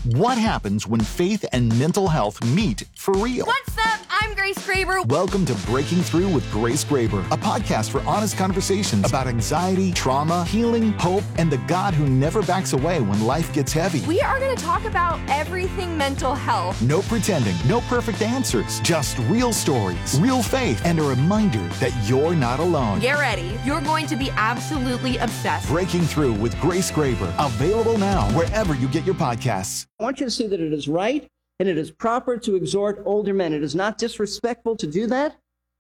What happens when faith and mental health meet for real? What's up? I'm Grace Graber. Welcome to Breaking Through with Grace Graber, a podcast for honest conversations about anxiety, trauma, healing, hope, and the God who never backs away when life gets heavy. We are going to talk about everything mental health. No pretending, no perfect answers, just real stories, real faith, and a reminder that you're not alone. Get ready. You're going to be absolutely obsessed. Breaking Through with Grace Graber, available now wherever you get your podcasts. I want you to see that it is right and it is proper to exhort older men. It is not disrespectful to do that,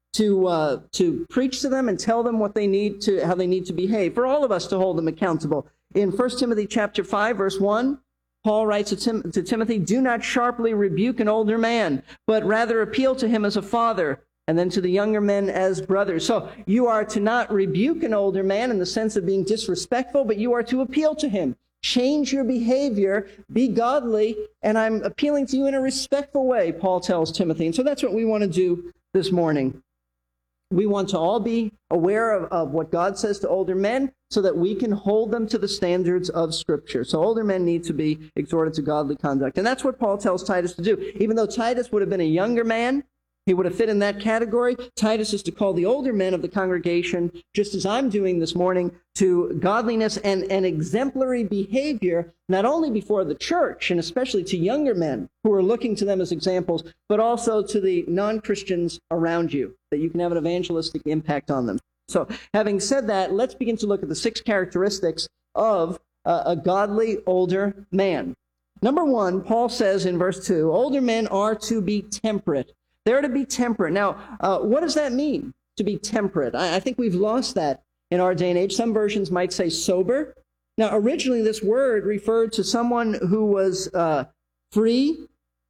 to preach to them and tell them what they need to, how they need to behave. For all of us to hold them accountable. In 1 Timothy chapter 5, verse 1, Paul writes to Timothy, "Do not sharply rebuke an older man, but rather appeal to him as a father, and then to the younger men as brothers." So you are to not rebuke an older man in the sense of being disrespectful, but you are to appeal to him. Change your behavior, be godly, and I'm appealing to you in a respectful way, Paul tells Timothy. And so that's what we want to do this morning. We want to all be aware of what God says to older men so that we can hold them to the standards of Scripture. So older men need to be exhorted to godly conduct. And that's what Paul tells Titus to do. Even though Titus would have been a younger man, he would have fit in that category. Titus is to call the older men of the congregation, just as I'm doing this morning, to godliness and exemplary behavior, not only before the church, and especially to younger men who are looking to them as examples, but also to the non-Christians around you, that you can have an evangelistic impact on them. So, having said that, let's begin to look at the 6 characteristics of a godly older man. Number 1, Paul says in verse 2, older men are to be temperate. They're to be temperate. Now, what does that mean, to be temperate? I think we've lost that in our day and age. Some versions might say sober. Now, originally, this word referred to someone who was free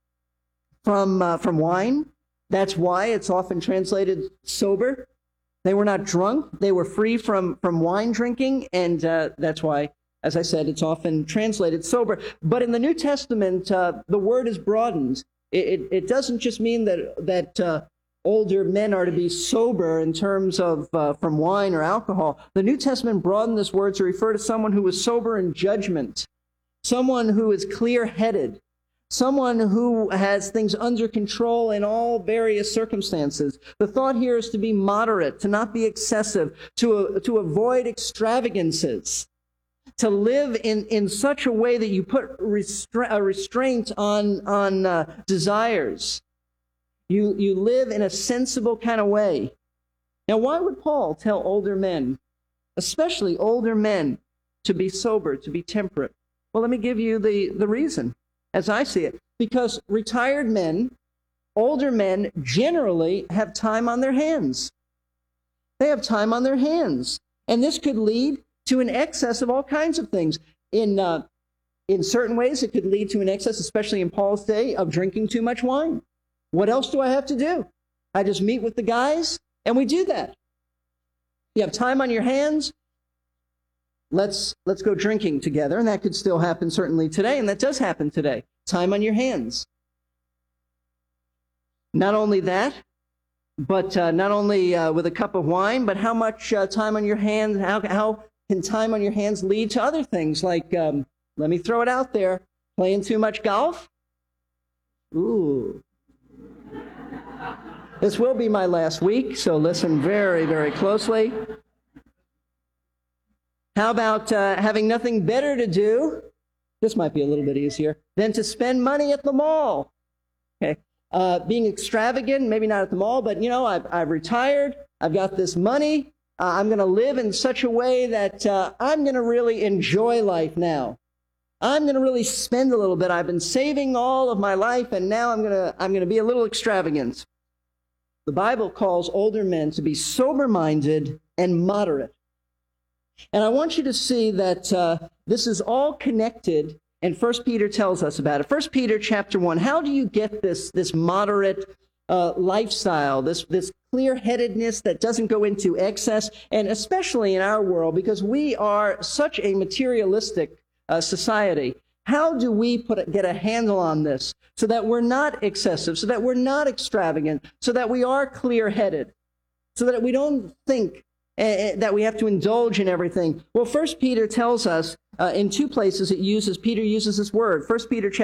from wine. That's why it's often translated sober. They were not drunk. They were free from wine drinking, and that's why, as I said, it's often translated sober. But in the New Testament, the word is broadened. It doesn't just mean that older men are to be sober in terms of from wine or alcohol. The New Testament broadened this word to refer to someone who is sober in judgment, someone who is clear-headed, someone who has things under control in all various circumstances. The thought here is to be moderate, to not be excessive, to avoid extravagances, to live in such a way that you put a restraint on desires. You live in a sensible kind of way. Now, why would Paul tell older men, especially older men, to be sober, to be temperate? Well, let me give you the reason, as I see it. Because retired men, older men, generally have time on their hands. They have time on their hands. And this could lead to an excess of all kinds of things. In certain ways, it could lead to an excess, especially in Paul's day, of drinking too much wine. What else do I have to do? I just meet with the guys, and we do that. You have time on your hands, let's go drinking together, and that could still happen certainly today, and that does happen today. Time on your hands. Not only that, but not only with a cup of wine, but how much time on your hands, how can time on your hands lead to other things like, let me throw it out there, playing too much golf? Ooh. This will be my last week, so listen very, very closely. How about having nothing better to do? This might be a little bit easier than to spend money at the mall. Okay, being extravagant, maybe not at the mall, but I've retired. I've got this money. I'm going to live in such a way that I'm going to really enjoy life now. I'm going to really spend a little bit. I've been saving all of my life, and now I'm going to be a little extravagant. The Bible calls older men to be sober-minded and moderate. And I want you to see that this is all connected, and 1 Peter tells us about it. 1 Peter chapter 1, how do you get this moderate lifestyle, this clear-headedness that doesn't go into excess, and especially in our world, because we are such a materialistic society. How do we get a handle on this so that we're not excessive, so that we're not extravagant, so that we are clear-headed, so that we don't think that we have to indulge in everything? Well, 1 Peter tells us in 2 places Peter uses this word. 1 Peter